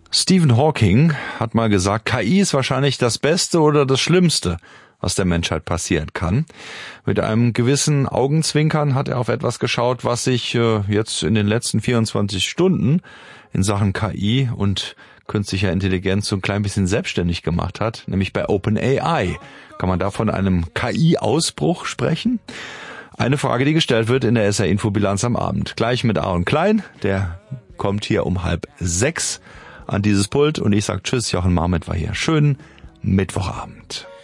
Stephen Hawking hat mal gesagt, KI ist wahrscheinlich das Beste oder das Schlimmste, was der Menschheit passieren kann. Mit einem gewissen Augenzwinkern hat er auf etwas geschaut, was sich jetzt in den letzten 24 Stunden in Sachen KI und künstlicher Intelligenz so ein klein bisschen selbstständig gemacht hat, nämlich bei OpenAI. Kann man da von einem KI-Ausbruch sprechen? Eine Frage, die gestellt wird in der SR-Info-Bilanz am Abend. Gleich mit Aaron Klein, der kommt hier um 5:30 an dieses Pult und ich sage Tschüss, Jochen Marmet war hier. Schönen Mittwochabend.